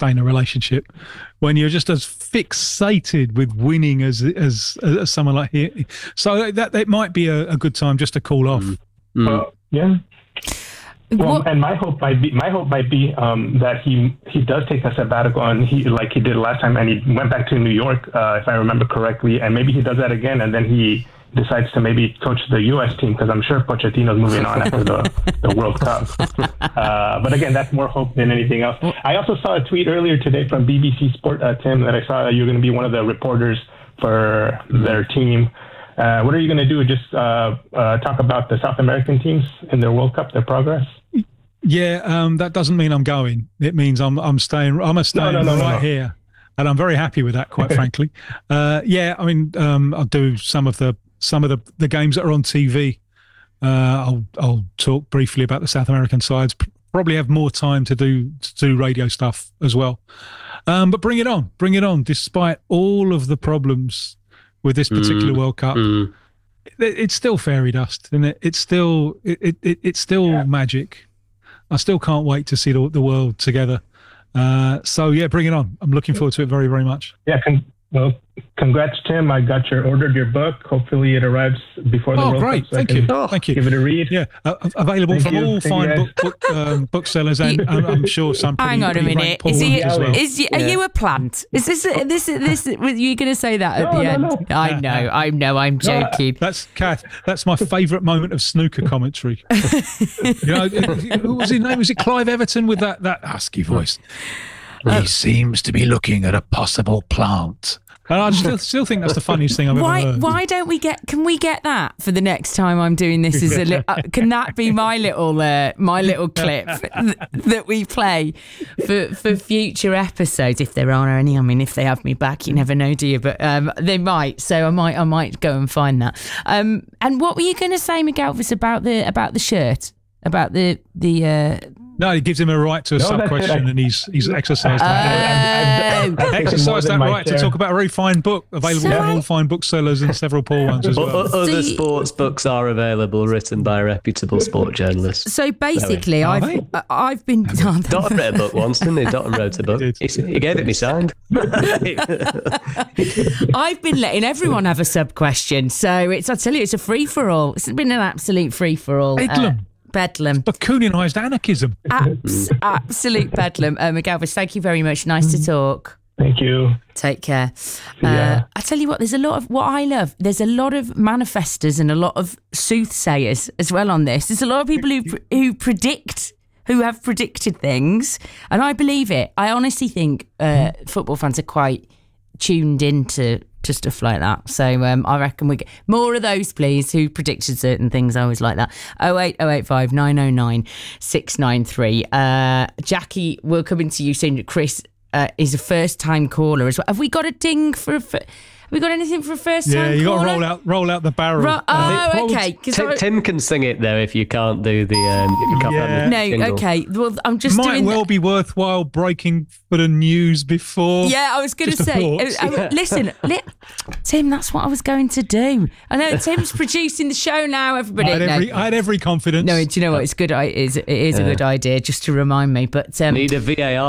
stay in a relationship when you're just as fixated with winning as someone like he. So that might be a good time just to call off. Well, yeah. Well, and my hope might be that he does take a sabbatical, and he like he did last time, and he went back to New York, if I remember correctly, and maybe he does that again, and then he decides to maybe coach the U.S. team, because I'm sure Pochettino's moving on after the World Cup. But again, that's more hope than anything else. I also saw a tweet earlier today from BBC Sport, Tim, that I saw you're going to be one of the reporters for their team. What are you going to do? Just talk about the South American teams in their World Cup, their progress? Yeah, that doesn't mean I'm going. It means I'm staying. I'm staying right here, and I'm very happy with that, quite frankly. Yeah, I mean, I'll do some of the games that are on TV. I'll talk briefly about the South American sides. Probably have more time to do radio stuff as well. But bring it on! Despite all of the problems with this particular World Cup, it's still fairy dust, isn't it? It's still magic. I still can't wait to see the world together. So yeah, bring it on! I'm looking forward to it very, very much. Yeah. Well, congrats, Tim. I ordered your book. Hopefully it arrives before the World great. Cup. So Thank you. Give it a read. Yeah, available from all fine booksellers, and I'm sure some pretty Hang on a minute. Are you a plant? Is this were you going to say that at the end? No. I know, I'm joking. That's Kath. That's my favourite moment of snooker commentary. Who was his name? Was it Clive Everton with that husky voice? He seems to be looking at a possible plant. And I still think that's the funniest thing I've ever heard. Why don't we can we get that for the next time I'm doing this? Can that be my little clip that we play for future episodes, if there are any? I mean, if they have me back, you never know, do you? But they might, so I might go and find that. And what were you going to say, McAlvis, about the shirt, about the No, it gives him a right to a sub-question, and he's exercised that right to talk about a very fine book, available from all fine booksellers and several poor ones as well. Other sports books are available, written by reputable sport journalists. So basically, I've been... Dotton read a book once, didn't he? Dotton wrote a book. He gave it me signed. I've been letting everyone have a sub-question, so I tell you, it's a free-for-all. It's been an absolute free-for-all. Bedlam. Bakuninised anarchism. Absolute bedlam. McAlvis, thank you very much. Nice to talk. Thank you. Take care. I tell you what, there's a lot of what I love. There's a lot of manifestors and a lot of soothsayers as well on this. There's a lot of people who have predicted things, and I believe it. I honestly think football fans are quite tuned into stuff like that. So I reckon we get more of those, please, who predicted certain things. I always like that. 08085 909 693. Jackie, we're coming to you soon. Chris is a first-time caller as well. Have we got a ding for have we got anything for a first-time caller? Yeah, you got to roll out the barrel. Okay. Tim can sing it though if you can't do the. Okay. Well, I'm just well be worthwhile breaking for the news before. Yeah, I was going to say. Listen, Tim, that's what I was going to do. I know Tim's producing the show now. Everybody, I had every confidence. No, do you know what? It's good. It is a good idea just to remind me. But need a VAR